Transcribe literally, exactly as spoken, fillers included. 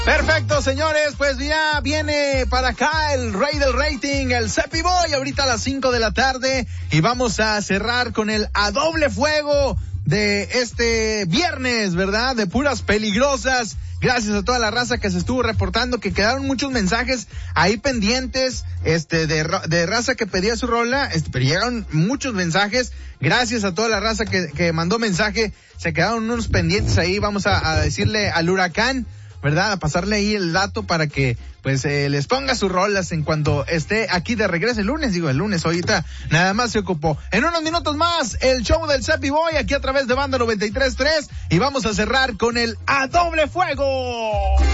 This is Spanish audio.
Perfecto, señores, pues ya viene para acá el rey del rating, el Cepi Boy, ahorita a las cinco de la tarde, y vamos a cerrar con el A Doble Fuego de este viernes, ¿verdad? De puras peligrosas. Gracias a toda la raza que se estuvo reportando, que quedaron muchos mensajes ahí pendientes, este, de, de raza que pedía su rola, este, pero llegaron muchos mensajes. Gracias a toda la raza que, que mandó mensaje, se quedaron unos pendientes ahí. Vamos a, a decirle al huracán, ¿verdad? A pasarle ahí el dato para que, pues, eh, les ponga sus rolas en cuanto esté aquí de regreso el lunes. Digo, el lunes, ahorita nada más se ocupó. En unos minutos más, el show del Cepi Boy aquí a través de Banda noventa y tres punto tres, y vamos a cerrar con el A Doble Fuego.